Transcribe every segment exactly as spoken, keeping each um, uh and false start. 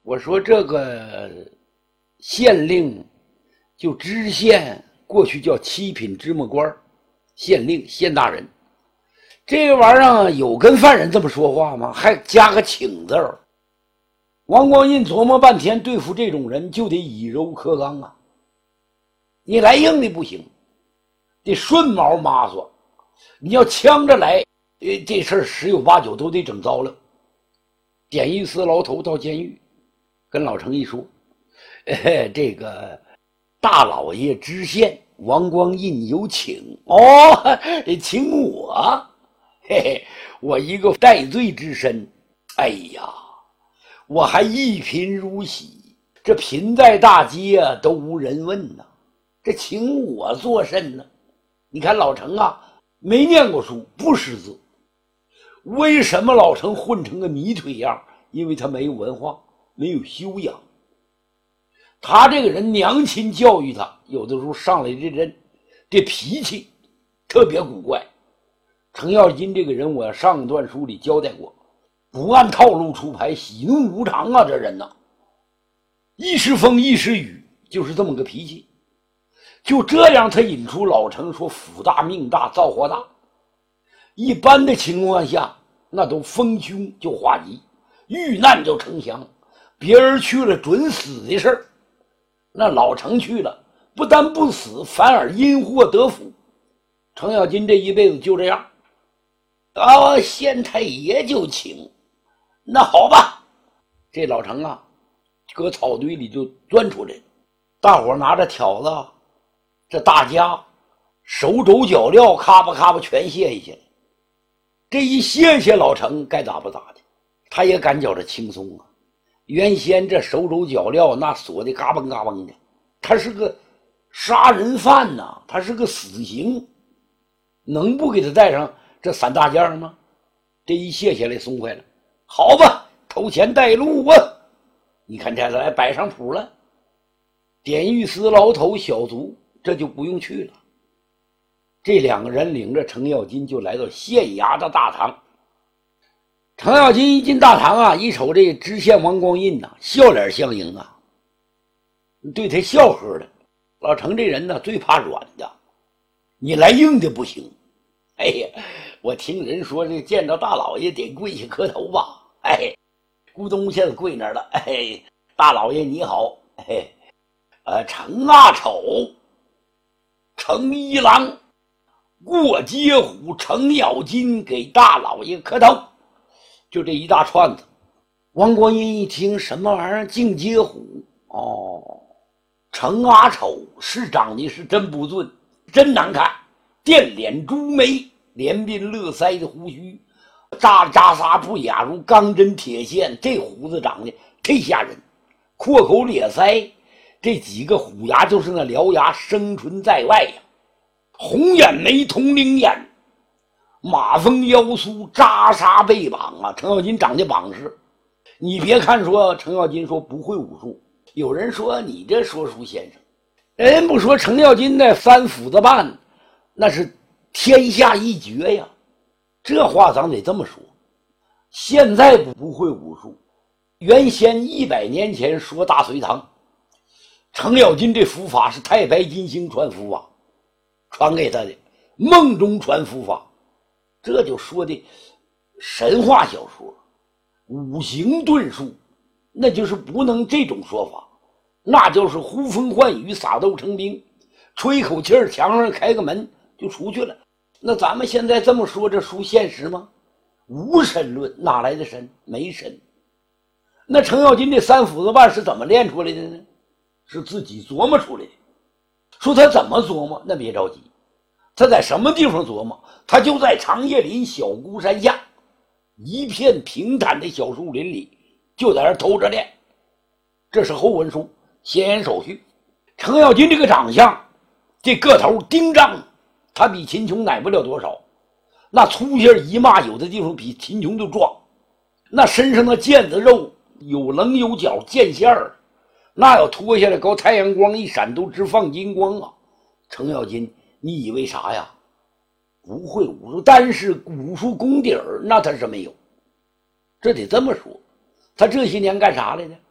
我说这个县令就知县，过去叫七品芝麻官，县令县大人，这个玩意儿有跟犯人这么说话吗？还加个请字儿。王光印琢磨半天，对付这种人就得以柔克刚啊，你来硬的不行，得顺毛麻索，你要呛着来，这事儿十有八九都得整糟了。典狱司牢头到监狱跟老程一说，哎，这个大老爷知县王光印有请。哦，请我？嘿嘿，我一个戴罪之身，哎呀，我还一贫如洗，这贫在大街啊都无人问呐，这请我做甚呢？你看老程啊，没念过书，不识字。为什么老程混成个泥腿样？因为他没有文化，没有修养。他这个人娘亲教育他，有的时候上来这人这脾气特别古怪。程咬金这个人，我上段书里交代过，不按套路出牌，喜怒无常啊，这人呐，一时风一时雨，就是这么个脾气。就这样，他引出老程说福大命大造化大。一般的情况下，那都逢凶就化吉，遇难就成祥，别人去了准死的事儿，那老程去了不但不死，反而因祸得福。程咬金这一辈子就这样啊，县太爷就请，那好吧，这老程啊搁草堆里就钻出来了，大伙拿着挑子，这大家手肘脚镣咔吧咔吧全卸下去了。这一卸下，老程该咋不咋的，他也感觉着轻松啊。原先这手肘脚镣那锁的嘎嘣嘎嘣的，他是个杀人犯呐、啊，他是个死刑，能不给他带上这散大件吗？这一卸下来松快了，好吧，头前带路啊！你看这来摆上谱了。典狱司牢头小卒这就不用去了。这两个人领着程咬金就来到县衙的大堂。程咬金一进大堂啊，一瞅这知县王光印呐、啊，笑脸相迎啊，对他笑呵的。老程这人呢，最怕软的，你来硬的不行。哎呀，我听人说这见到大老爷得跪下磕头吧？哎，咕咚一下子跪那儿了。哎，大老爷你好。哎，呃，程阿丑，程一郎。过街虎程咬金给大老爷磕头，就这一大串子。王光印一听什么玩意儿进街虎，哦，程阿丑是长得是真不俊，真难看，电脸朱眉，连鬓乐腮的胡须，扎扎撒不雅如钢针铁线，这胡子长得忒吓人，阔口咧腮，这几个虎牙就是那獠牙生存在外呀。红眼眉，铜铃眼，马蜂腰酥，扎沙背膀啊！程咬金长得膀实。你别看说程咬金说不会武术，有人说你这说书先生，人不说程咬金的三斧子半那是天下一绝呀。这话咱得这么说。现在不会武术，原先一百年前说大隋唐，程咬金这符法是太白金星传符法。传给他的梦中传符法，这就说的神话小说五行遁术，那就是不能这种说法，那就是呼风唤雨撒豆成兵，吹口气儿墙上开个门就出去了。那咱们现在这么说，这书现实吗？无神论，哪来的神？没神。那程咬金这三斧子半是怎么练出来的呢？是自己琢磨出来的。说他怎么琢磨，那别着急，他在什么地方琢磨？他就在长叶林小孤山下一片平坦的小树林里，就在那偷着练。这是后文书，先言手续。程咬金这个长相，这个头丁丈，他比秦琼矮不了多少，那粗线一骂，有的地方比秦琼都壮，那身上的腱子肉有棱有角，腱线儿那要脱下来，高太阳光一闪，都直放金光啊！程咬金，你以为啥呀？不会武术，但是武术功底儿那他是没有。这得这么说，他这些年干啥来的？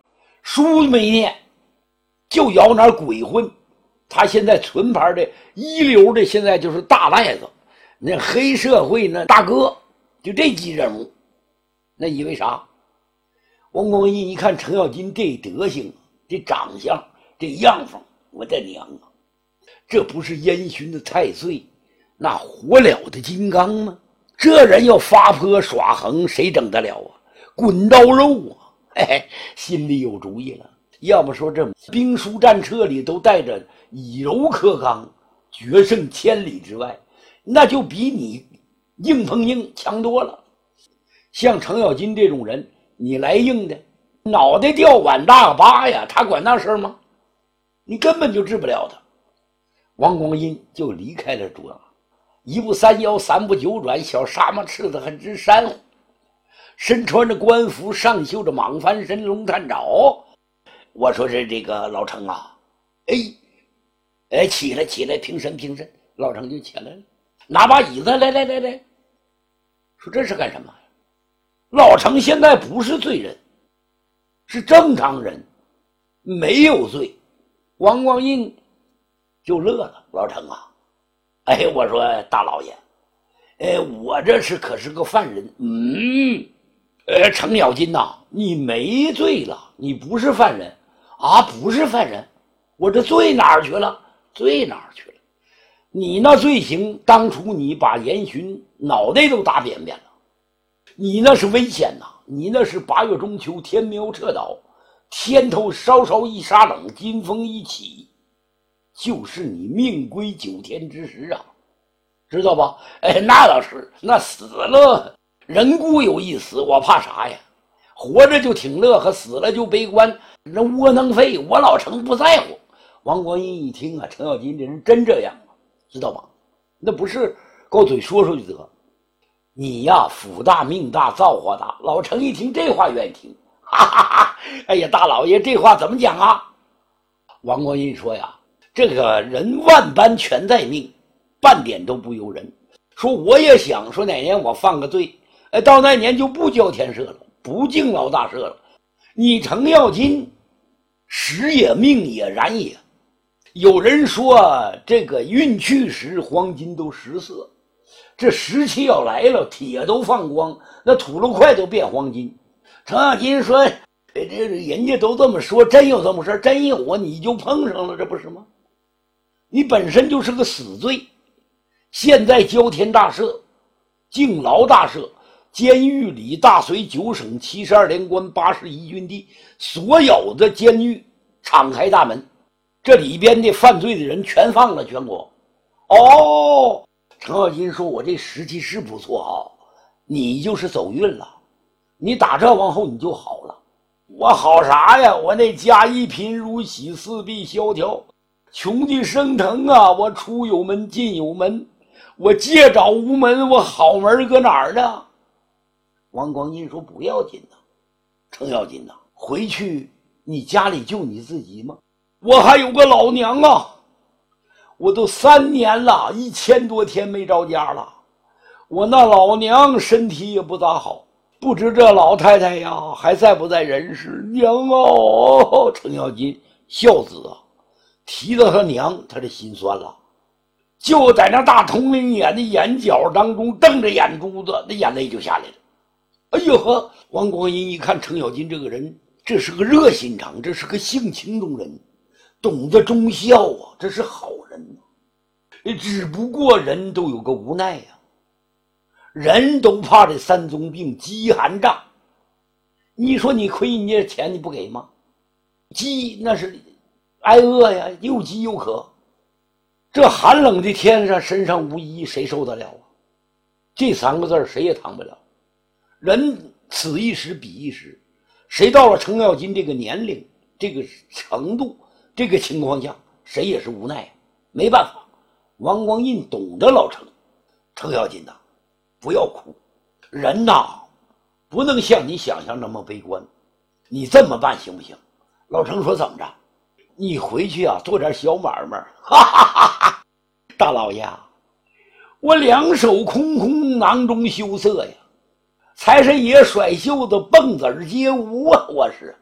书没念，就摇那鬼混。他现在存牌的一流的，现在就是大赖子，那黑社会那大哥，就这级人物。那因为啥？王光义一看程咬金这德行，这长相，这样风，我的娘啊！这不是烟熏的太岁，那活了的金刚吗？这人要发泼耍横，谁整得了啊？滚刀肉啊！嘿嘿，心里有主意了。要不说这兵书战策里都带着以柔克刚，决胜千里之外，那就比你硬碰硬强多了。像程咬金这种人，你来硬的，脑袋掉碗大疤呀，他管那事吗？你根本就治不了他。王光义就离开了桌，一步三摇，三步九转，小沙漠赤子还直扇呼，身穿着官服，上绣着蟒幡神龙探爪。我说是这个老程啊，哎，哎，起来起来，平身平身。老程就起来了，拿把椅子来来来来，说这是干什么？老程现在不是罪人，是正常人，没有罪。王光义就乐了，老程啊，哎，我说大老爷，哎，我这是可是个犯人，嗯，呃，程咬金呐、啊，你没罪了，你不是犯人啊，不是犯人，我这罪哪儿去了？罪哪儿去了？你那罪行，当初你把严询脑袋都打扁扁了。你那是危险呐！你那是八月中秋，天苗彻岛，天头稍稍一沙冷，金风一起，就是你命归九天之时啊，知道吧？哎，那倒是，那死了人固有一死，我怕啥呀？活着就挺乐呵，死了就悲观，那窝囊废，我老程不在乎。王光义一听啊，程咬金这人真这样啊，知道吧？那不是高嘴说说就得。你呀，福大命大，造化大。老程一听这话愿意听，哈哈哈！哎呀，大老爷这话怎么讲啊？王光义说呀，这个人万般全在命，半点都不由人。说我也想说哪年我犯个罪，哎，到那年就不交天赦了，不敬老大赦了。你程咬金，时也命也然也。有人说这个运去时，黄金都失色。这时期要来了，铁都放光，那土漏块都变黄金。程咬金说：“这这人家都这么说，真有这么事，真有啊，你就碰上了，这不是吗？你本身就是个死罪，现在交天大赦，敬劳大赦，监狱里大隋九省七十二连官八十一军地，所有的监狱敞开大门，这里边的犯罪的人全放了全国。”哦。程咬金说：“我这时期是不错啊，你就是走运了，你打这往后你就好了。我好啥呀？我那家一贫如洗，四壁萧条，穷的生疼啊！我出有门，进有门，我借找无门，我好门搁哪儿呢？”王光义说：“不要紧呐，程咬金呐，回去你家里就你自己吗？我还有个老娘啊。”我都三年了，一千多天没着家了。我那老娘身体也不咋好，不知这老太太呀还在不在人世？娘哦，程咬金孝子啊，提到他娘，他这心酸了，就在那大铜铃眼的眼角当中瞪着眼珠子，那眼泪就下来了。哎呦呵！王光义一看程咬金这个人，这是个热心肠，这是个性情中人，懂得忠孝啊，这是好人啊。只不过人都有个无奈呀、啊，人都怕这三宗病饥寒胀。你说你亏人家钱你不给吗？饥那是挨饿呀，又饥又渴。这寒冷的天上身上无衣，谁受得了啊？这三个字谁也扛不了。人此一时彼一时，谁到了程咬金这个年龄这个程度这个情况下，谁也是无奈，没办法。王光义懂得老程，程咬金呐，不要哭，人呐不能像你想象那么悲观，你这么办行不行？老程说：“怎么着？你回去啊做点小买卖。”哈哈哈哈！大老爷，我两手空空，囊中羞涩呀！财神爷甩袖子，蹦子儿街舞啊！我是